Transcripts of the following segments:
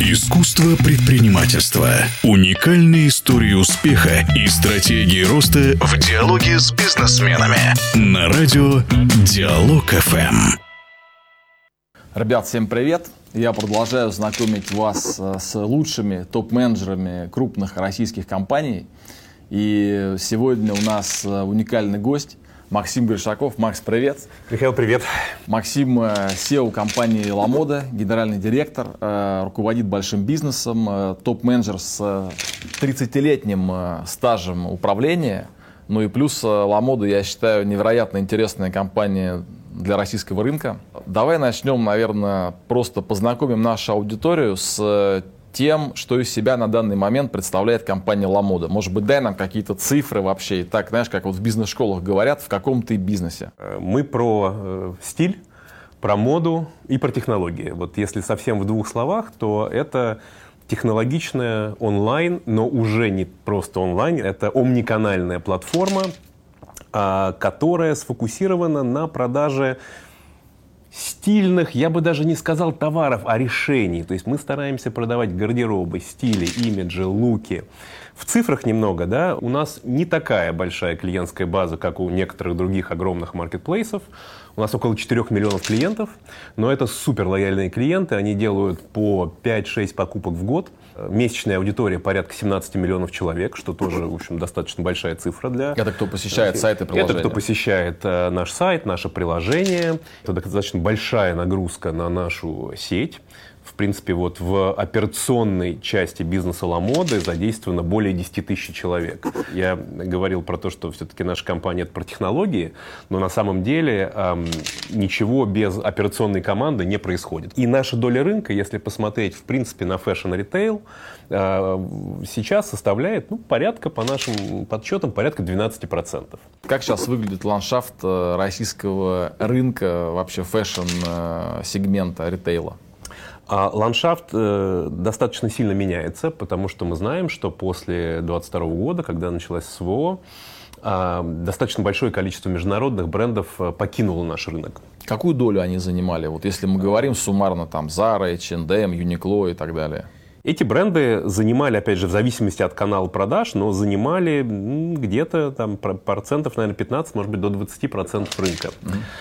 Искусство предпринимательства. Уникальные истории успеха и стратегии роста в диалоге с бизнесменами. На радио Диалог ФМ. Ребят, всем привет! Я продолжаю знакомить вас с лучшими топ-менеджерами крупных российских компаний. И сегодня у нас уникальный гость Максим Гришаков. Макс, привет! Михаил, привет! Максим CEO компании LaModa, генеральный директор, руководит большим бизнесом, топ-менеджер с 30-летним стажем управления. Ну и плюс LaModa, я считаю, невероятно интересная компания для российского рынка. Давай начнем, наверное, просто познакомим нашу аудиторию с тем, что из себя на данный момент представляет компания LaModa. Может быть, дай нам какие-то цифры вообще. И так, знаешь, как вот в бизнес-школах говорят, в каком ты бизнесе. Мы про стиль, про моду и про технологии. Вот если совсем в двух словах, то это технологичная онлайн, но уже не просто онлайн, это омниканальная платформа, которая сфокусирована на продаже стильных, я бы даже не сказал товаров, а решений. То есть мы стараемся продавать гардеробы, стили, имиджи, луки. В цифрах немного, да, у нас не такая большая клиентская база, как у некоторых других огромных маркетплейсов. У нас около 4 миллионов клиентов, но это супер лояльные клиенты, они делают по 5-6 покупок в год. Месячная аудитория порядка 17 миллионов человек, что тоже, в общем, достаточно большая цифра для... Это кто посещает сайт и приложение? Это кто посещает наш сайт, наше приложение. Это достаточно большая нагрузка на нашу сеть. В принципе, вот в операционной части бизнеса LaModa задействовано более 10 тысяч человек. Я говорил про то, что все-таки наша компания — это про технологии, но на самом деле ничего без операционной команды не происходит. И наша доля рынка, если посмотреть, в принципе, на фэшн-ритейл, сейчас составляет, порядка, по нашим подсчетам, порядка 12%. Как сейчас выглядит ландшафт российского рынка, вообще фэшн-сегмента ритейла? Ландшафт достаточно сильно меняется, потому что мы знаем, что после 2022 года, когда началась СВО, достаточно большое количество международных брендов покинуло наш рынок. Какую долю они занимали? Вот если мы говорим суммарно, там, Zara, H&M, Uniqlo и так далее. Эти бренды занимали, опять же, в зависимости от канала продаж, но занимали где-то там процентов, наверное, 15, может быть, до 20% рынка.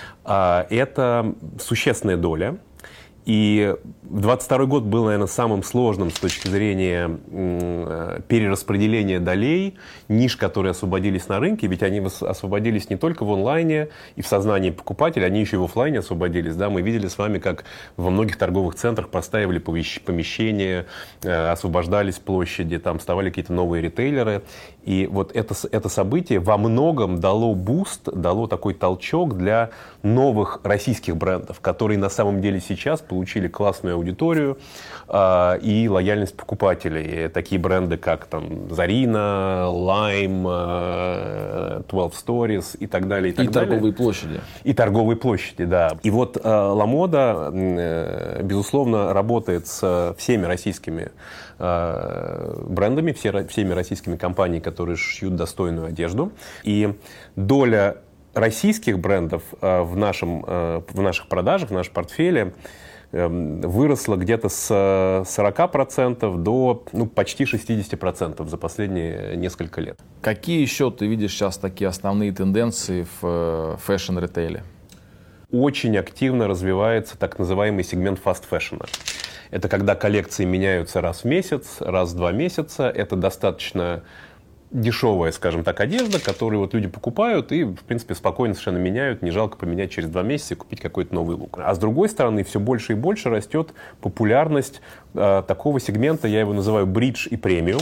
Это существенная доля. И 2022 год был, наверное, самым сложным с точки зрения перераспределения долей, ниш, которые освободились на рынке, ведь они освободились не только в онлайне и в сознании покупателя, они еще и в офлайне освободились. Да? Мы видели с вами, как во многих торговых центрах простаивали помещения, освобождались площади, там вставали какие-то новые ритейлеры. И вот это событие во многом дало буст, дало такой толчок для новых российских брендов, которые на самом деле сейчас получили классную аудиторию и лояльность покупателей. Такие бренды, как там Zarina, Lime, 12 Stories и так далее. И торговые площади. И торговые площади, да. И вот LaModa, безусловно, работает с всеми российскими брендами, всеми российскими компаниями, которые шьют достойную одежду. И доля российских брендов в наших продажах, в нашем портфеле выросла где-то с 40% до почти 60% за последние несколько лет. Какие еще ты видишь сейчас такие основные тенденции в фэшн-ритейле? Очень активно развивается так называемый сегмент фаст-фэшна. Это когда коллекции меняются раз в месяц, раз в 2 месяца. Это достаточно дешевая, скажем так, одежда, которую вот люди покупают и, в принципе, спокойно совершенно меняют. Не жалко поменять через 2 месяца и купить какой-то новый лук. А с другой стороны, все больше и больше растет популярность такого сегмента, я его называю бридж и премиум.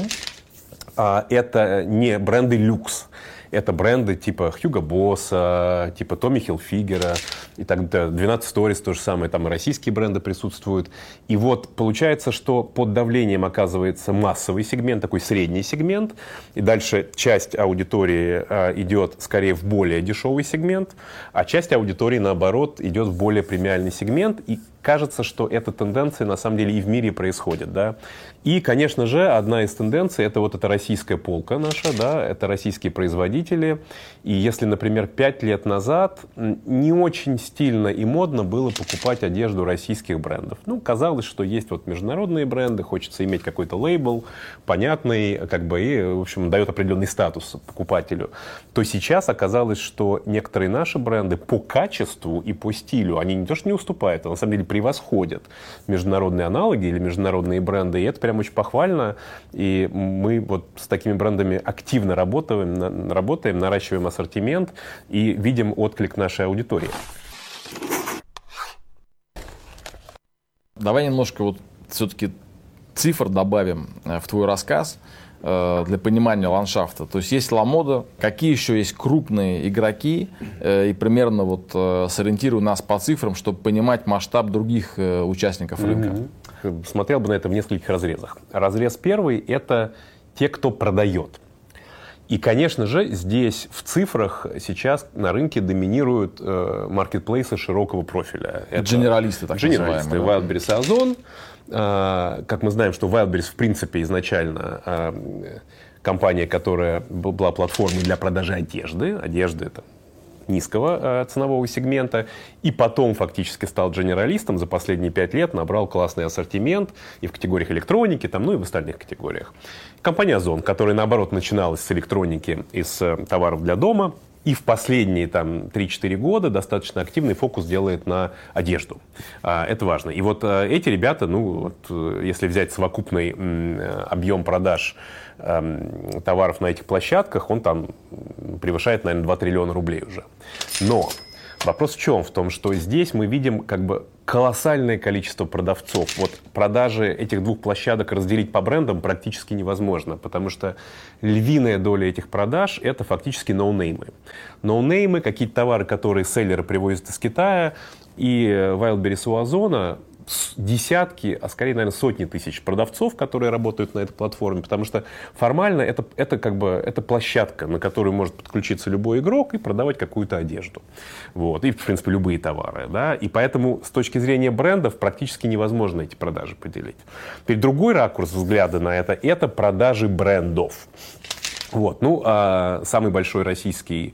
Это не бренды люкс. Это бренды типа Hugo Boss, типа Tommy Hilfiger и так далее. 12 Stories то же самое, там и российские бренды присутствуют. И вот получается, что под давлением оказывается массовый сегмент, такой средний сегмент. И дальше часть аудитории идет скорее в более дешевый сегмент, а часть аудитории, наоборот, идет в более премиальный сегмент. И кажется, что эта тенденция на самом деле и в мире происходит, да. И, конечно же, одна из тенденций — это вот эта российская полка наша, да, это российские производители. И если, например, 5 лет назад не очень стильно и модно было покупать одежду российских брендов. Ну, казалось, что есть вот международные бренды, хочется иметь какой-то лейбл, понятный, как бы, и, в общем, дает определенный статус покупателю. То сейчас оказалось, что некоторые наши бренды по качеству и по стилю, они не то что не уступают, а на самом деле превосходят международные аналоги или международные бренды, и это прям очень похвально, и мы вот с такими брендами активно работаем, наращиваем ассортимент и видим отклик нашей аудитории. Давай немножко вот все-таки цифр добавим в твой рассказ для понимания ландшафта. То есть есть Ламода, какие еще есть крупные игроки, и примерно вот сориентируй нас по цифрам, чтобы понимать масштаб других участников рынка. Смотрел бы на это в нескольких разрезах. Разрез первый — это те, кто продает. И, конечно же, здесь в цифрах сейчас на рынке доминируют маркетплейсы широкого профиля. Это дженералисты, так называемые. Wildberries и Озон. Как мы знаем, что Wildberries, в принципе, изначально компания, которая была платформой для продажи одежды. Одежды — это низкого ценового сегмента, и потом фактически стал дженералистом, за последние 5 лет набрал классный ассортимент и в категориях электроники, там, ну и в остальных категориях. Компания Озон, которая, наоборот, начиналась с электроники, из товаров для дома, и в последние там, 3-4 года достаточно активный фокус делает на одежду. Это важно. И вот эти ребята, ну, вот, если взять совокупный объем продаж товаров на этих площадках, он там превышает, наверное, 2 триллиона рублей уже. Но вопрос в чем? В том, что здесь мы видим как бы колоссальное количество продавцов. Вот продажи этих двух площадок разделить по брендам практически невозможно, потому что львиная доля этих продаж — это фактически ноунеймы. Ноунеймы, какие-то товары, которые селлеры привозят из Китая, и Wildberries у Озона десятки, а скорее, наверное, сотни тысяч продавцов, которые работают на этой платформе, потому что формально это как бы это площадка, на которую может подключиться любой игрок и продавать какую-то одежду. Вот. И, в принципе, любые товары. Да? И поэтому с точки зрения брендов практически невозможно эти продажи поделить. Теперь другой ракурс взгляда на это продажи брендов. Вот. Ну, самый большой российский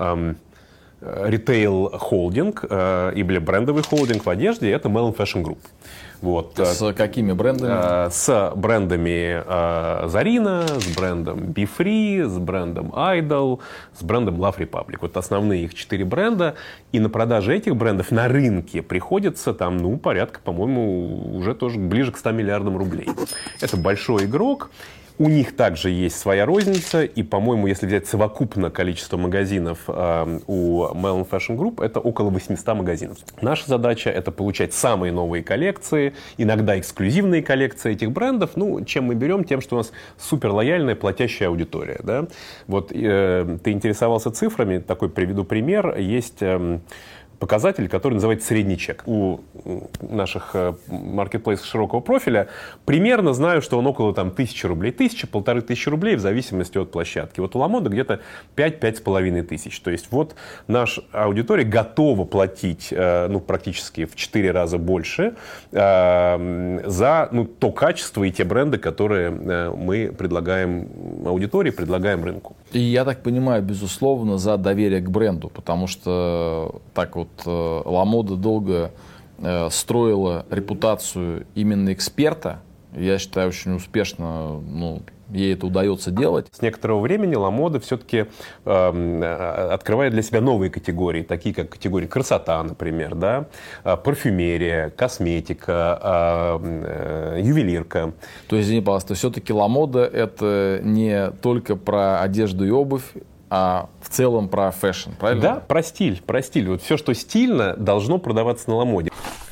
ритейл-холдинг или брендовый холдинг в одежде — это Melon Fashion Group. Вот. С какими брендами? С брендами Zarina, с брендом Be Free, с брендом Idol, с брендом Love Republic. Вот основные их 4 бренда. И на продаже этих брендов на рынке приходится там, ну, порядка, по-моему, уже тоже ближе к 100 миллиардам рублей. Это большой игрок. У них также есть своя розница, и, по-моему, если взять совокупно количество магазинов у Melon Fashion Group, это около 800 магазинов. Наша задача — это получать самые новые коллекции, иногда эксклюзивные коллекции этих брендов. Ну, чем мы берем? Тем, что у нас супер лояльная платящая аудитория. Да? Вот ты интересовался цифрами, такой приведу пример. Есть показатель, который называется средний чек. У наших маркетплейсов широкого профиля примерно знаю, что он около там, 1000 рублей. 1000-1500 рублей в зависимости от площадки. Вот у Ламода где-то 5-5,5 тысяч. То есть вот наша аудитория готова платить ну, практически в 4 раза больше за ну, то качество и те бренды, которые мы предлагаем аудитории, предлагаем рынку. И я так понимаю, безусловно, за доверие к бренду, потому что так вот Ламода долго строила репутацию именно эксперта. Я считаю, очень успешно, ну, ей это удается делать. С некоторого времени Ламода все-таки открывает для себя новые категории, такие как категория красота, например, да? Парфюмерия, косметика, ювелирка. То есть, извини, пожалуйста, все-таки Ламода — это не только про одежду и обувь, а в целом про фэшн, правильно? Да, про стиль, про стиль. Вот все, что стильно, должно продаваться на Ламоде.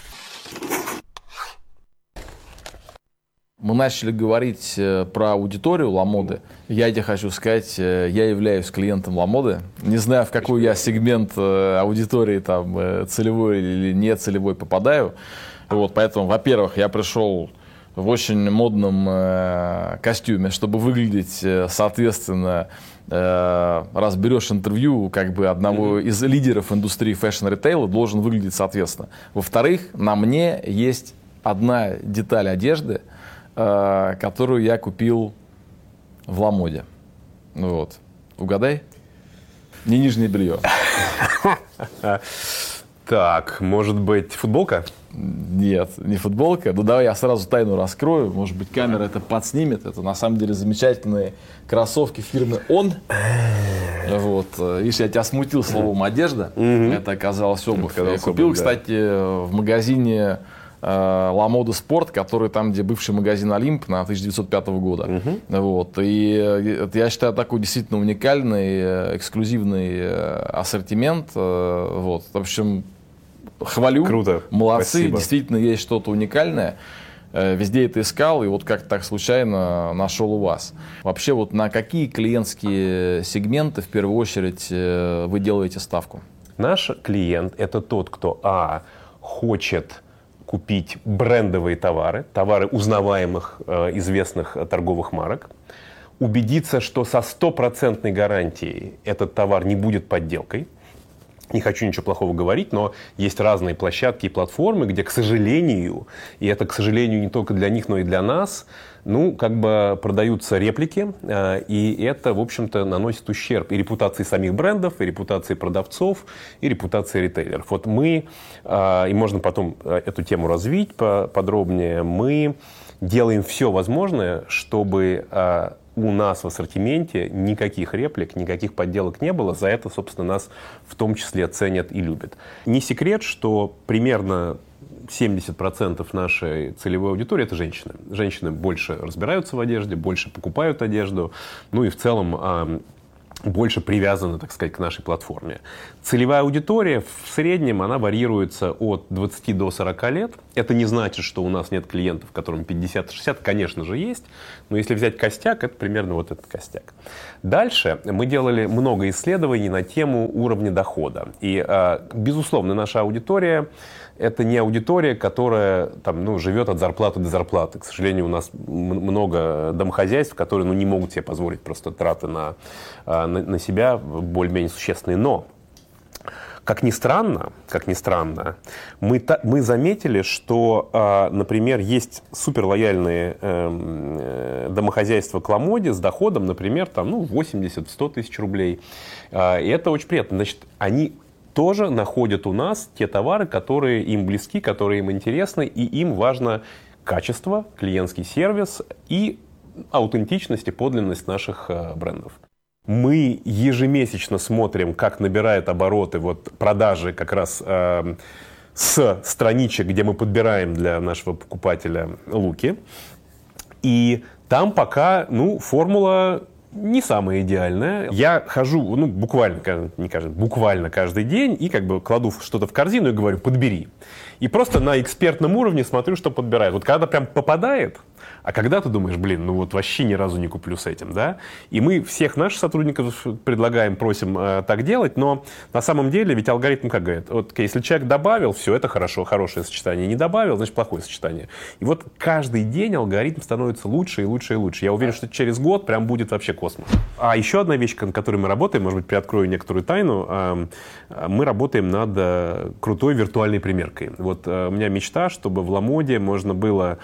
Мы начали говорить про аудиторию Ламоды. Я тебе хочу сказать, я являюсь клиентом Ламоды. Не знаю, в какой я сегмент аудитории, там, целевой или не целевой попадаю. Вот, поэтому, во-первых, я пришел в очень модном костюме, чтобы выглядеть, соответственно, раз берешь интервью как бы одного из лидеров индустрии фэшн-ритейла, должен выглядеть соответственно. Во-вторых, на мне есть одна деталь одежды, которую я купил в Ламоде. Вот. Угадай? Не нижнее белье. Так, может быть, футболка? Нет, не футболка. Ну давай я сразу тайну раскрою. Может быть, камера это подснимет. Это на самом деле замечательные кроссовки фирмы On. Вот. Видишь, я тебя смутил словом одежда. Это оказалась обувь. Я купил, кстати, в магазине Ламода Спорт, который там, где бывший магазин Олимп на 1905 года. Вот. И я считаю, такой действительно уникальный, эксклюзивный ассортимент. Вот. В общем, хвалю. Круто. Молодцы. Спасибо. Действительно есть что-то уникальное. Везде это искал, и вот как-то так случайно нашел у вас. Вообще, вот на какие клиентские сегменты в первую очередь вы делаете ставку? Наш клиент – это тот, кто хочет купить брендовые товары, товары узнаваемых, известных торговых марок, убедиться, что со 100% гарантией этот товар не будет подделкой. Не хочу ничего плохого говорить, но есть разные площадки и платформы, где, к сожалению, и это, к сожалению, не только для них, но и для нас, ну, как бы продаются реплики, и это, в общем-то, наносит ущерб и репутации самих брендов, и репутации продавцов, и репутации ритейлеров. Вот мы, и можно потом эту тему развить подробнее, мы делаем все возможное, чтобы у нас в ассортименте никаких реплик, никаких подделок не было. За это, собственно, нас в том числе ценят и любят. Не секрет, что примерно 70% нашей целевой аудитории – это женщины. Женщины больше разбираются в одежде, больше покупают одежду, ну и в целом больше привязаны, так сказать, к нашей платформе. Целевая аудитория в среднем, она варьируется от 20 до 40 лет. Это не значит, что у нас нет клиентов, которым 50-60, конечно же, есть. Но если взять костяк, это примерно вот этот костяк. Дальше мы делали много исследований на тему уровня дохода. И, безусловно, наша аудитория – это не аудитория, которая там, живет от зарплаты до зарплаты. К сожалению, у нас много домохозяйств, которые не могут себе позволить просто траты на себя более-менее существенные. Но, как ни странно, мы заметили, что, например, есть суперлояльные домохозяйства к Ламоде с доходом, например, 80-100 тысяч рублей. И это очень приятно. Значит, они тоже находят у нас те товары, которые им близки, которые им интересны, и им важно качество, клиентский сервис и аутентичность и подлинность наших брендов. Мы ежемесячно смотрим, как набирают обороты продажи как раз с страничек, где мы подбираем для нашего покупателя луки. И там пока формула не самая идеальная. Я хожу, буквально каждый день и кладу что-то в корзину и говорю: подбери. И просто на экспертном уровне смотрю, что подбирают. Вот когда прям попадает, а когда ты думаешь: вообще ни разу не куплю с этим, да? И мы всех наших сотрудников предлагаем, просим так делать, но на самом деле ведь алгоритм как говорит: если человек добавил, все, это хорошо, хорошее сочетание. Не добавил, значит, плохое сочетание. И каждый день алгоритм становится лучше и лучше и лучше. Я уверен, что через год прям будет вообще космос. А еще одна вещь, над которой мы работаем, может быть, приоткрою некоторую тайну, мы работаем над крутой виртуальной примеркой. У меня мечта, чтобы в Ламоде можно было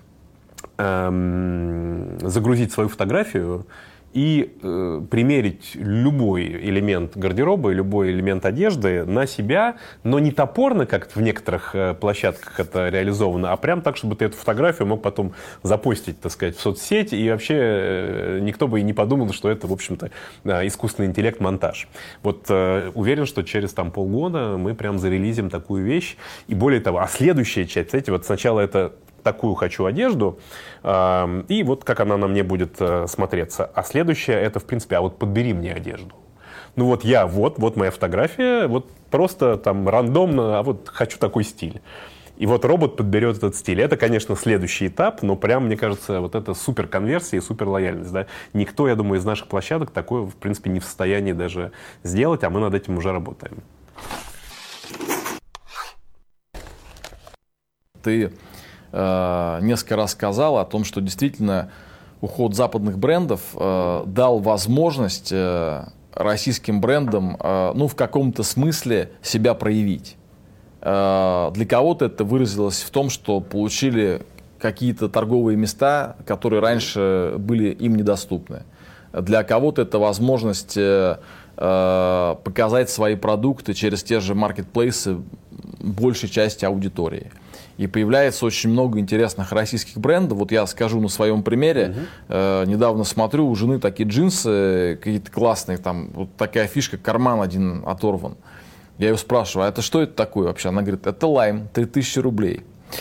загрузить свою фотографию и примерить любой элемент гардероба, любой элемент одежды на себя, но не топорно, как в некоторых площадках это реализовано, а прям так, чтобы ты эту фотографию мог потом запостить, так сказать, в соцсети, и вообще никто бы и не подумал, что это, в общем-то, искусственный интеллект, монтаж. Уверен, что через полгода мы прям зарелизим такую вещь. И более того, следующая часть, знаете, сначала это такую хочу одежду, и как она на мне будет смотреться. А следующее это, в принципе, подбери мне одежду. Вот моя фотография, просто рандомно, хочу такой стиль. И робот подберет этот стиль. Это, конечно, следующий этап, но прям, мне кажется, это супер конверсия и супер лояльность. Да? Никто, я думаю, из наших площадок такое, в принципе, не в состоянии даже сделать, а мы над этим уже работаем. Ты несколько раз сказал о том, что действительно уход западных брендов дал возможность российским брендам в каком-то смысле себя проявить. Для кого-то это выразилось в том, что получили какие-то торговые места, которые раньше были им недоступны. Для кого-то это возможность показать свои продукты через те же маркетплейсы большей части аудитории. И появляется очень много интересных российских брендов. Вот я скажу на своем примере. Недавно смотрю, у жены такие джинсы какие-то классные, там вот такая фишка, карман один оторван. Я ее спрашиваю, а это что это такое вообще? Она говорит, это Lime, 3000 рублей.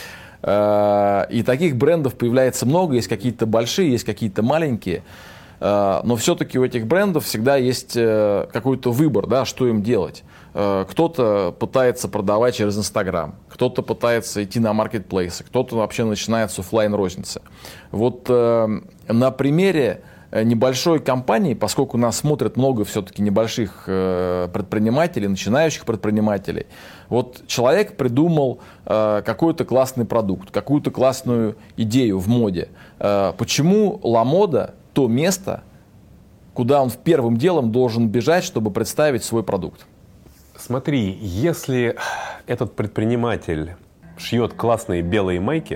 И таких брендов появляется много, есть какие-то большие, есть какие-то маленькие. Но все-таки у этих брендов всегда есть какой-то выбор, да, что им делать. Кто-то пытается продавать через Инстаграм, кто-то пытается идти на маркетплейсы, кто-то вообще начинает с офлайн-розницы. Вот на примере небольшой компании, поскольку нас смотрят много все-таки небольших предпринимателей, начинающих предпринимателей, вот человек придумал какой-то классный продукт, какую-то классную идею в моде. Почему LaModa то место, куда он первым делом должен бежать, чтобы представить свой продукт? Смотри, если этот предприниматель шьет классные белые майки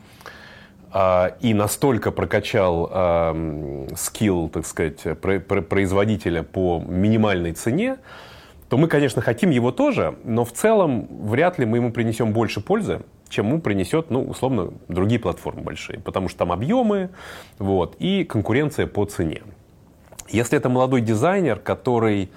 и настолько прокачал скилл, так сказать, производителя по минимальной цене, то мы, конечно, хотим его тоже, но в целом вряд ли мы ему принесем больше пользы, чем ему принесет, условно, другие платформы большие, потому что там объемы, и конкуренция по цене. Если это молодой дизайнер, который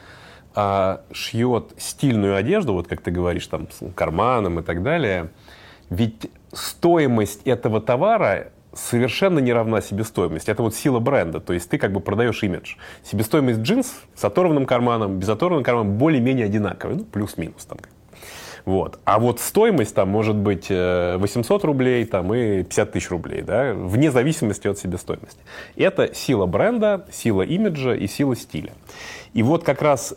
шьет стильную одежду, вот как ты говоришь, там, с карманом и так далее, ведь стоимость этого товара совершенно не равна себестоимости. Это вот сила бренда. То есть ты как бы продаешь имидж. Себестоимость джинс с оторванным карманом, без оторванного кармана более-менее одинаковая. Плюс-минус там. А вот стоимость там может быть 800 рублей там, и 50 тысяч рублей, да, вне зависимости от себестоимости. Это сила бренда, сила имиджа и сила стиля. И вот как раз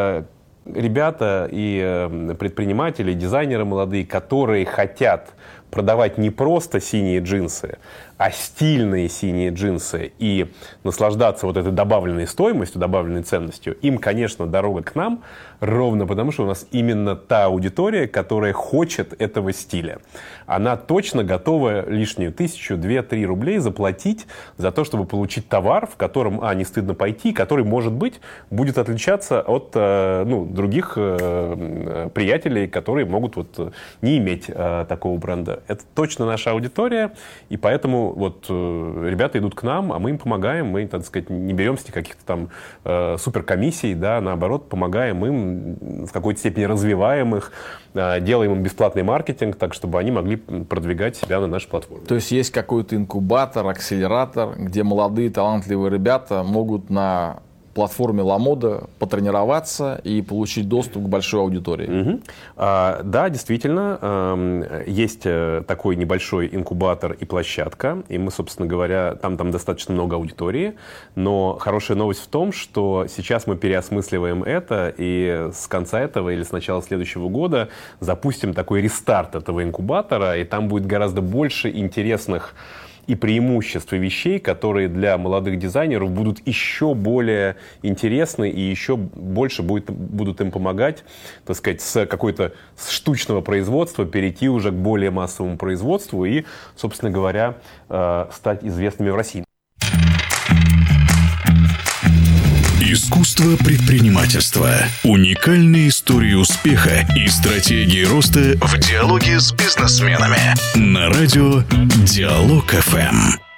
ребята и предприниматели, дизайнеры молодые, которые хотят продавать не просто синие джинсы, а стильные синие джинсы и наслаждаться вот этой добавленной стоимостью, добавленной ценностью, им, конечно, дорога к нам ровно потому, что у нас именно та аудитория, которая хочет этого стиля. Она точно готова лишнюю 1000, 2, 3 рублей заплатить за то, чтобы получить товар, в котором, не стыдно пойти, который, может быть, будет отличаться от других приятелей, которые могут не иметь такого бренда. Это точно наша аудитория, и поэтому ребята идут к нам, а мы им помогаем, мы, так сказать, не берем с них каких-то там суперкомиссий, да, наоборот, помогаем им, в какой-то степени развиваем их, делаем им бесплатный маркетинг, так, чтобы они могли продвигать себя на нашей платформе. То есть есть какой-то инкубатор, акселератор, где молодые талантливые ребята могут на платформе LaModa потренироваться и получить доступ к большой аудитории. Да, действительно, есть такой небольшой инкубатор и площадка, и мы, собственно говоря, там достаточно много аудитории, но хорошая новость в том, что сейчас мы переосмысливаем это, и с конца этого или с начала следующего года запустим такой рестарт этого инкубатора, и там будет гораздо больше интересных и преимуществ и вещей, которые для молодых дизайнеров будут еще более интересны и еще больше будут им помогать, так сказать, с какой-то штучного производства перейти уже к более массовому производству и, собственно говоря, стать известными в России. Искусство предпринимательства. Уникальные истории успеха и стратегии роста в диалоге с бизнесменами. На радио Диалог ФМ.